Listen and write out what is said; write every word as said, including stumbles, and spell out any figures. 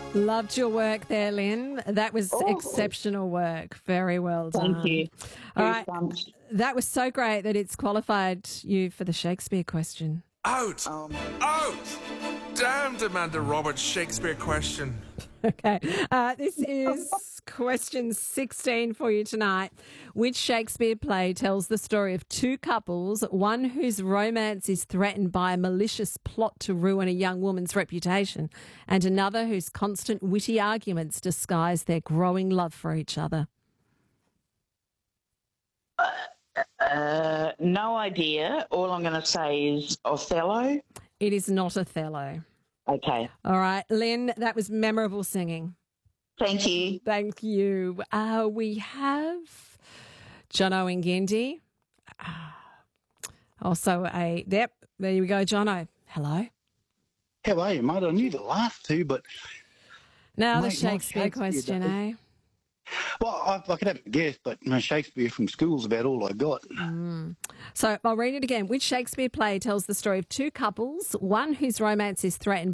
Loved your work there, Lynn. That was Oh. exceptional work. Very well done. Thank you. All right. Goosebumps. That was so great that it's qualified you for the Shakespeare question. Out! Um, Out! Damned Amanda Roberts Shakespeare question. Okay. Uh, this is question sixteen for you tonight. Which Shakespeare play tells the story of two couples, one whose romance is threatened by a malicious plot to ruin a young woman's reputation, and another whose constant witty arguments disguise their growing love for each other? uh, no idea. All I'm going to say is Othello. It is not Othello. Okay. All right, Lynn, that was memorable singing. Thank you. Thank you. Uh, we have Jono Ngindi. Uh, also a, yep, there we go, Jono. Hello. How are you, mate? I knew the last two, but... Now the Mate, my Shakespeare Shakespeare question, days. eh? Well, I, I could have a guess, but my Shakespeare from school's about all I got. So I'll read it again. Which Shakespeare play tells the story of two couples, one whose romance is threatened